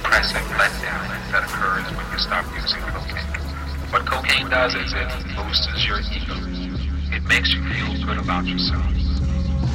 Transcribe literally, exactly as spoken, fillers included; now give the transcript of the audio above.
depressing letdown that occurs when you stop using cocaine. What cocaine does is it boosts your ego. It makes you feel good about yourself.